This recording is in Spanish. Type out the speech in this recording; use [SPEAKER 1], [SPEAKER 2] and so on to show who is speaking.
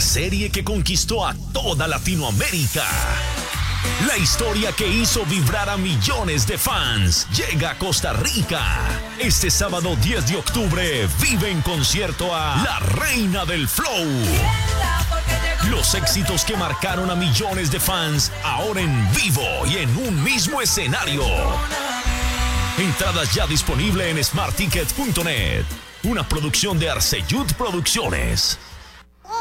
[SPEAKER 1] serie que conquistó a toda Latinoamérica. La historia que hizo vibrar a millones de fans llega a Costa Rica. Este sábado 10 de octubre vive en concierto a la Reina del Flow. Los éxitos que marcaron a millones de fans ahora en vivo y en un mismo escenario. Entradas ya disponible en smartticket.net. Una producción de Arceyud Producciones.